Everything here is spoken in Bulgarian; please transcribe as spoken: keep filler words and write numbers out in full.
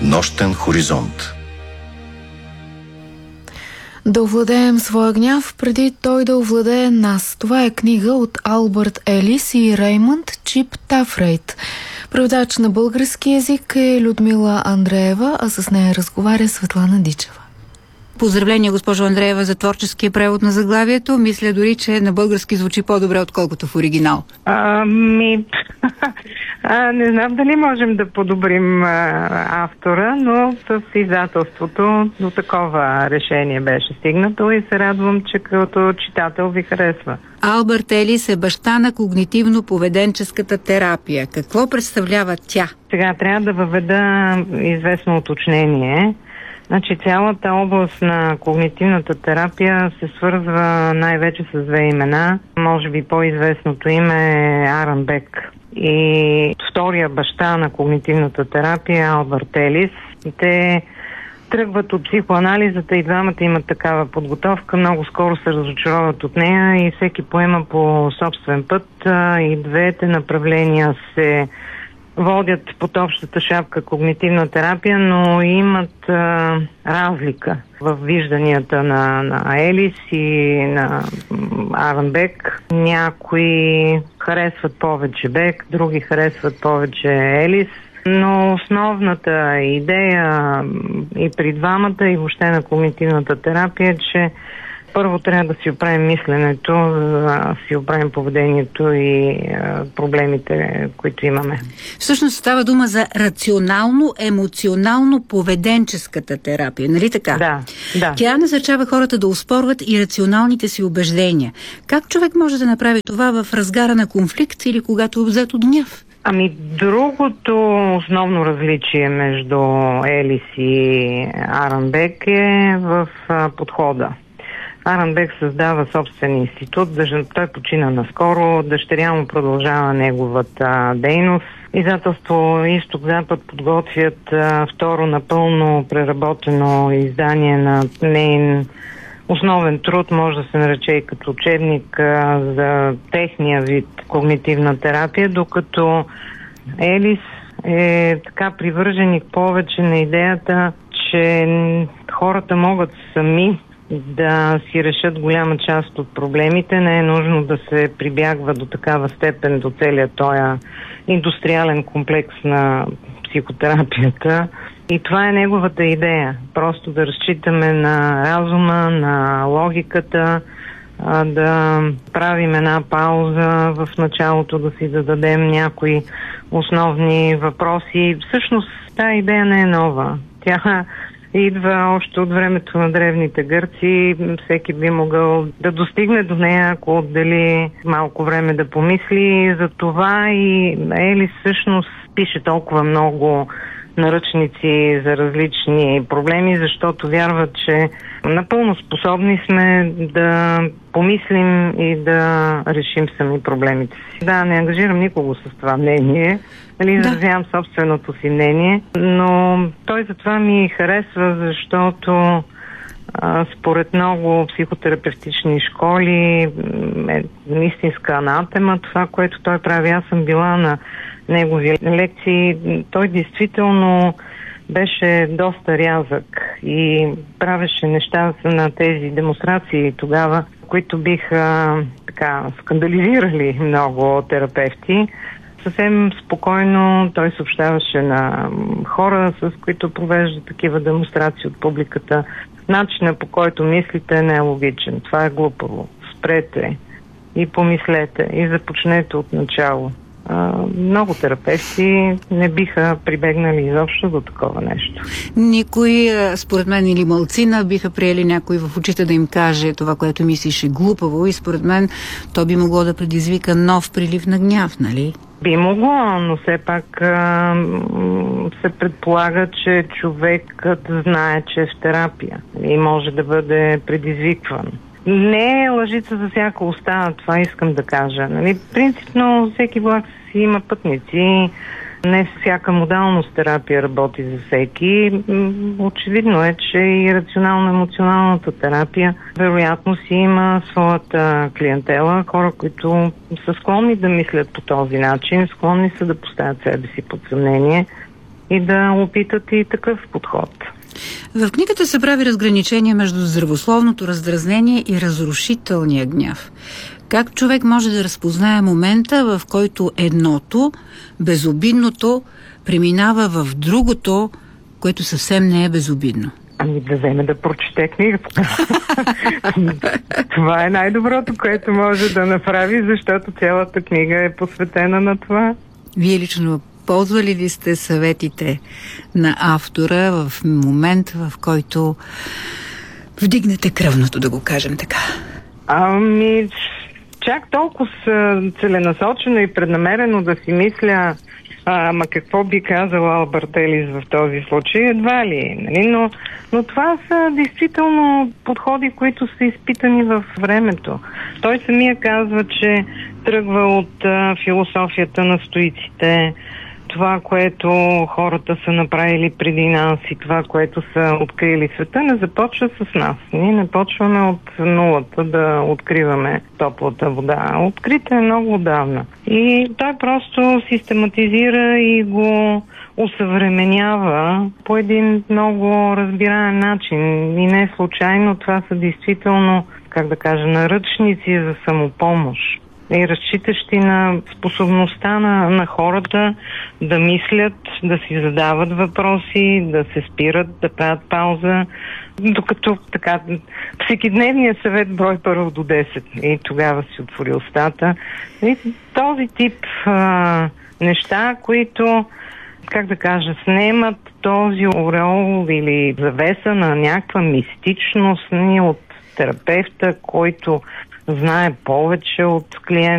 Нощен хоризонт. Да овладеем своя гняв, преди той да овладее нас. Това е книга от Албърт Елис и Реймънд Чип Тафрейт. Преводач на български език е Людмила Андреева, а с нея разговаря Светлана Дичева. Поздравления, госпожо Андреева, за творческия превод на заглавието. Мисля дори, че на български звучи по-добре, отколкото в оригинал. Ами, а, не знам дали можем да подобрим а, автора, но с издателството до такова решение беше стигнато и се радвам, че като читател ви харесва. Албърт Елис е баща на когнитивно-поведенческата терапия. Какво представлява тя? Сега трябва да въведа известно уточнение. Значи цялата област на когнитивната терапия се свързва най-вече с две имена. Може би по-известното име е Аран Бек. И втория баща на когнитивната терапия е Албърт Елис. Те тръгват от психоанализата и двамата имат такава подготовка. Много скоро се разочароват от нея и всеки поема по собствен път. И двете направления се водят под общата шапка когнитивна терапия, но имат а, разлика в вижданията на, на Елис и на Аран Бек. Някои харесват повече Бек, други харесват повече Елис. Но основната идея и при двамата, и въобще на когнитивната терапия е, че първо трябва да си оправим мисленето, да си оправим поведението и е, проблемите, които имаме. Всъщност става дума за рационално-емоционално-поведенческата терапия, нали така? Да, да. Тя насърчава хората да оспорват и рационалните си убеждения. Как човек може да направи това в разгара на конфликт или когато е обзет от гняв? Ами другото основно различие между Елис и Аран Бек е в а, подхода. Аран Бек създава собствен институт, той почина наскоро, дъщеря му продължава неговата дейност. Издателство Изток-Запад подготвят а, второ напълно преработено издание на нейн основен труд, може да се нарече и като учебник а, за техния вид когнитивна терапия, докато Елис е така привърженик повече на идеята, че хората могат сами да си решат голяма част от проблемите. Не е нужно да се прибягва до такава степен до целия този индустриален комплекс на психотерапията. И това е неговата идея. Просто да разчитаме на разума, на логиката, да правим една пауза в началото, да си зададем някои основни въпроси. Всъщност тази идея не е нова. Тя идва още от времето на древните гърци. Всеки би могъл да достигне до нея, ако отдели малко време да помисли. За това и Елис всъщност пише толкова много наръчници за различни проблеми, защото вярват, че напълно способни сме да помислим и да решим сами проблемите си. Да, не ангажирам никого с това мнение, нали, изразявам да. собственото си мнение, но той затова ми харесва, защото а, според много психотерапевтични школи е истинска анатема това, което той прави. Аз съм била на негови лекции. Той действително беше доста рязък и правеше неща на тези демонстрации тогава, които биха така скандализирали много терапевти. Съвсем спокойно той съобщаваше на хора, с които провежда такива демонстрации от публиката. Начинът, по който мислите, не е логичен. Това е глупаво. Спрете и помислете и започнете от начало. Uh, много терапевти не биха прибегнали изобщо до такова нещо. Никой, според мен, или малцина биха приели някой в очите да им каже това, което мислиш е глупаво, и според мен то би могло да предизвика нов прилив на гняв, нали? Би могло, но все пак uh, се предполага, че човекът знае, че е в терапия и може да бъде предизвикван. Не е лъжица за всяка уста, това искам да кажа. Нали? Принципно всеки влак си има пътници, не всяка модалност терапия работи за всеки. Очевидно е, че и рационално-емоционалната терапия вероятно си има своята клиентела, хора, които са склонни да мислят по този начин, склонни са да поставят себе си под съмнение. и да опитат и такъв подход. В книгата се прави разграничение между здравословното раздразнение и разрушителния гняв. Как човек може да разпознае момента, в който едното, безобидното, преминава в другото, което съвсем не е безобидно? Ами да вземе да прочете книгата. Това е най-доброто, което може да направи, защото цялата книга е посветена на това. Вие лично ползвали ли сте съветите на автора в момент, в който вдигнете кръвното, да го кажем така? Ами, чак толкова целенасочено и преднамерено да си мисля, а, ама какво би казал Албърт Елис в този случай, едва ли, нали? Но, но това са действително подходи, които са изпитани в времето. Той самия казва, че тръгва от а, философията на стоиците, това, което хората са направили преди нас и това, което са открили света, не започва с нас. Ние не почваме от нулата да откриваме топлата вода. Открита е много отдавна. И той просто систематизира и го усъвременява по един много разбираем начин. И не случайно това са действително, как да кажа, наръчници за самопомощ. И разчитащи на способността на, на хората да мислят, да си задават въпроси, да се спират, да правят пауза, докато така всекидневният съвет брой първо до десет и тогава си отвори устата. И този тип а, неща, които, как да кажа, снемат този ореол или завеса на някаква мистичност ни от терапевта, който знае повече от клиента.